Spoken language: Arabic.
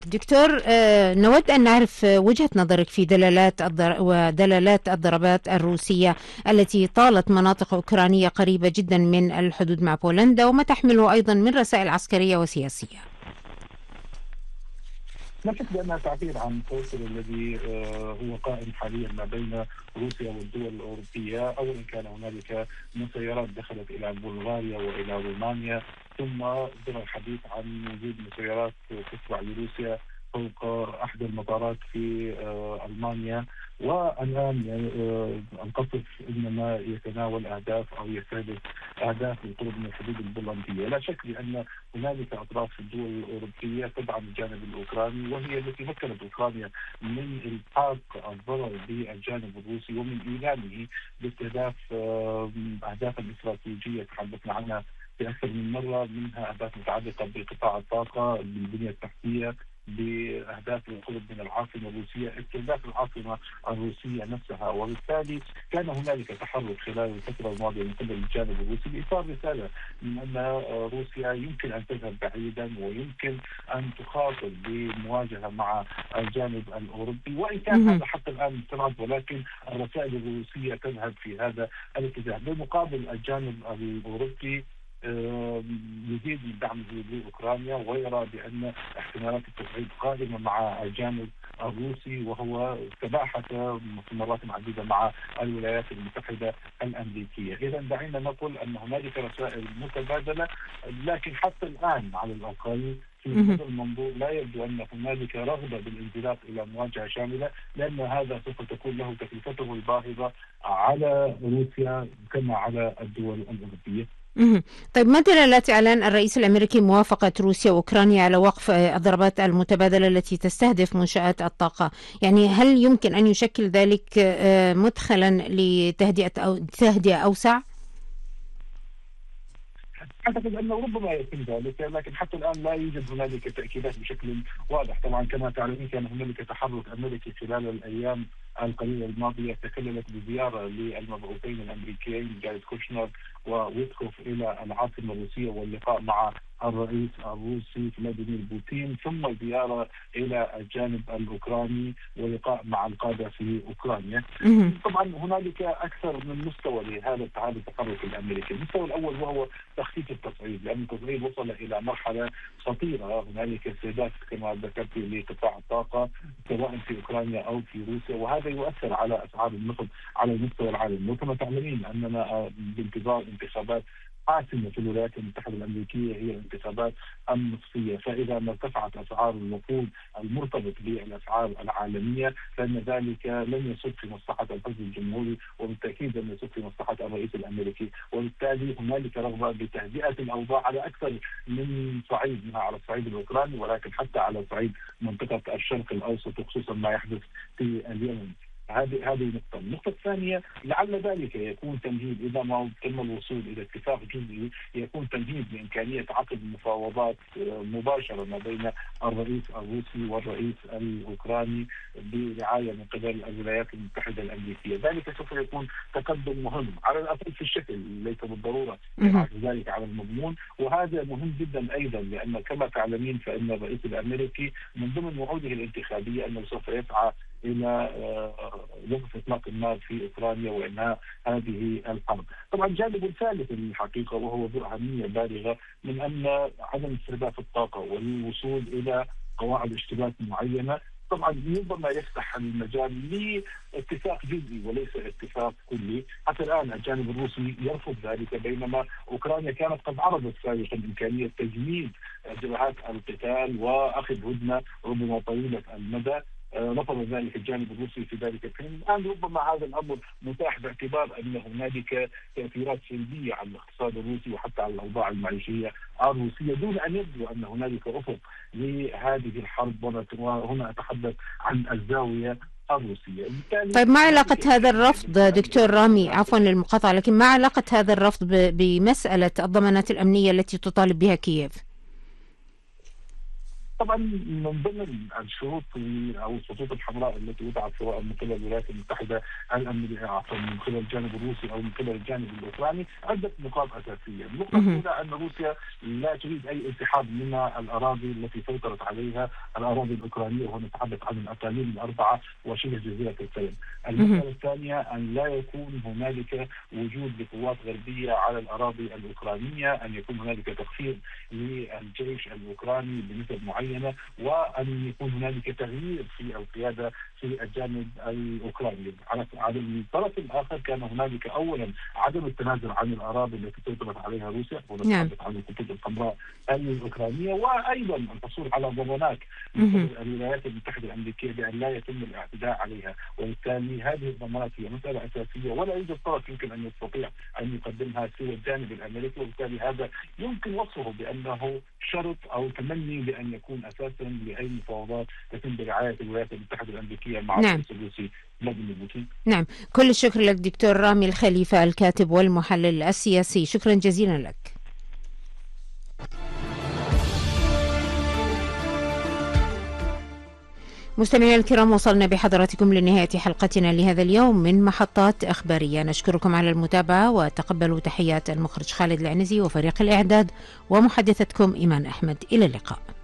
دكتور، نود أن نعرف وجهة نظرك في ودلالات الضربات الروسية التي طالت مناطق أوكرانية قريبة جدا من الحدود مع بولندا، وما تحمله أيضا من رسائل عسكرية وسياسية. لا شك بأنها تعبير عن التوتر الذي هو قائم حاليا ما بين روسيا والدول الأوروبية. أولا كان هنالك مسيرات دخلت إلى بلغاريا وإلى رومانيا، ثم جرى الحديث عن وجود مسيرات تتبع لروسيا فوق أحد المطارات في ألمانيا. والآن القصف إنما يتناول أهداف أو يستهدف أهداف بالقرب من الحدود البولندية. لا شك بأن هنالك أطراف في الدول الأوروبية تدعم الجانب الأوكراني، وهي التي مكنت أوكرانيا من إلحاق الضرر بالجانب الروسي ومن إيلامه باستهداف أهدافا استراتيجية تحدثنا عنها في أكثر من مرة، منها أهداف متعلقة بقطاع الطاقة، بالبنية التحتية، بأهداف القرب من العاصمة الروسية، استهداف العاصمة الروسية نفسها. وبالتالي كان هنالك تحرك خلال الفترة الماضية من قبل الجانب الروسي بإيصال رسالة من أن روسيا يمكن أن تذهب بعيدا ويمكن أن تخاطب بمواجهة مع الجانب الأوروبي، وإن كان هذا حتى الآن مستبعد، ولكن الرسائل الروسية تذهب في هذا الاتجاه. بالمقابل الجانب الأوروبي يزيد من دعمه لاوكرانيا ويرى بان احتمالات التصعيد قائمه مع الجانب الروسي، وهو تباحث في مرات عديده مع الولايات المتحده الامريكيه. اذا دعينا نقول ان هنالك رسائل متبادله، لكن حتى الان على الاقل في هذا المنظور لا يبدو ان هنالك رغبه بالانزلاق الى مواجهه شامله، لان هذا سوف تكون له تكلفته الباهظه على روسيا كما على الدول الاوروبيه. طيب، ما دلالات إعلان الرئيس الأمريكي موافقة روسيا وأوكرانيا على وقف الضربات المتبادلة التي تستهدف منشآت الطاقة؟ يعني هل يمكن أن يشكل ذلك مدخلا لتهدئة أوسع؟ أعتقد أنه ربما يتم ذلك، لكن حتى الآن لا يوجد هنالك تأكيدات بشكل واضح. طبعا كما تعلمين كان هنالك تحرك أمريكي خلال الأيام القليلة الماضية تكللت بزيارة للمبعوثين الأمريكيين جاريد كوشنر وويتكوف إلى العاصمة الروسية واللقاء مع الرئيس الروسي فلاديمير بوتين، ثم زيارة إلى الجانب الأوكراني ولقاء مع القادة في أوكرانيا. طبعا هنالك أكثر من مستوى لهذا التحرك الأمريكي. المستوى الأول وهو تخفيف التصعيد، لأن التصعيد وصل إلى مرحلة خطيرة. هنالك استهداف كما ذكرت لقطاع الطاقة سواء في أوكرانيا أو في روسيا، وهذا يؤثر على أسعار النفط على المستوى العالمي. وكما تعلمين أننا بانتظار انتخابات حاسمة في الولايات المتحدة الأمريكية، هي الانتخابات النصفية. فإذا ما ارتفعت أسعار الوقود المرتبط بالأسعار العالمية فإن ذلك لن يصب في مصلحة الحزب الجمهوري، وبالتأكيد لن يصب في مصلحة الرئيس الأمريكي. وبالتالي هنالك رغبة بتهدئة الأوضاع على أكثر من صعيد، منها على الصعيد الأوكراني ولكن حتى على صعيد منطقة الشرق الأوسط، وخصوصا ما يحدث في اليمن. هذه نقطة. النقطة الثانية لعل ذلك يكون تمهيد، إذا ما تم الوصول إلى اتفاق جزئي يكون تمهيد لإمكانية عقد مفاوضات مباشرة ما بين الرئيس الروسي والرئيس الأوكراني برعاية من قبل الولايات المتحدة الأمريكية. ذلك سوف يكون تقدم مهم على الأقل في الشكل، ليس بالضرورة ذلك على المضمون. وهذا مهم جدا أيضا، لأن كما تعلمين فإن الرئيس الأمريكي من ضمن وعوده الانتخابية أنه سوف يسعى إلى وقف إطلاق النار في أوكرانيا وإنهاء هذه الحرب. طبعا جانب ثالث للحقيقة وهو ذو أهمية بالغة، من أن عدم استهداف الطاقة والوصول إلى قواعد اشتباك معينة طبعا ربما يفتح المجال لاتفاق جزئي وليس اتفاق كلي. حتى الآن الجانب الروسي يرفض ذلك، بينما أوكرانيا كانت قد عرضت سابقا إمكانية تجميد جبهات القتال وأخذ هدنة ربما طويلة المدى. رفض ذلك الجانب الروسي في ذلك الحين. الآن ربما هذا الأمر متاح باعتبار أن هنالك تأثيرات سلبية على الاقتصاد الروسي وحتى على الأوضاع المعيشية الروسية، دون أن يبدو أن هنالك أفق لهذه الحرب. وهنا أتحدث عن الزاوية الروسية. طيب، ما علاقة هذا الرفض دكتور رامي، عفوا للمقاطعة، لكن ما علاقة هذا الرفض بمسألة الضمانات الأمنية التي تطالب بها كييف؟ طبعا من ضمن الشروط او الخطوط الحمراء التي وضعت سواء من قبل الولايات المتحده الامريكيه عفوا من قبل الجانب الروسي او من قبل الجانب الاوكراني عده نقاط اساسيه، النقطه الاولى ان روسيا لا تريد اي انسحاب من الاراضي التي سيطرت عليها الاراضي الاوكرانيه، ونتحدث عن الاقاليم الاربعه وشبه جزيره القرم. المساله الثانيه ان لا يكون هنالك وجود لقوات غربيه على الاراضي الاوكرانيه، ان يكون هنالك تخفيض للجيش الاوكراني بنسب معينه، وان يكون هنالك تغيير في القياده في الجانب الاوكراني. على الطرف الاخر كان هنالك اولا عدم التنازل عن الاراضي التي سيطرت عليها روسيا، ونتحدث عن الخطوط الحمراء الاوكرانيه، وايضا الحصول على ضمانات من الولايات المتحده الامريكيه بان لا يتم الاعتداء عليها، وبالتالي هذه الضمانات هي مساله اساسيه ولا يوجد طرف يمكن ان يستطيع ان يقدمها سوى الجانب الامريكي، وبالتالي هذا يمكن وصفه بانه شرط او تمني لان يكون اساسا لاي مفاوضات تتم برعايه الولايات المتحده الامريكيه مع الرئيس الروسي فلاديمير بوتين. نعم، كل الشكر لك دكتور رامي الخليفه، الكاتب والمحلل السياسي، شكرا جزيلا لك. مستمعينا الكرام، وصلنا بحضراتكم لنهاية حلقتنا لهذا اليوم من محطات أخبارية. نشكركم على المتابعة، وتقبلوا تحيات المخرج خالد العنزي وفريق الإعداد، ومحدثتكم إيمان أحمد. إلى اللقاء.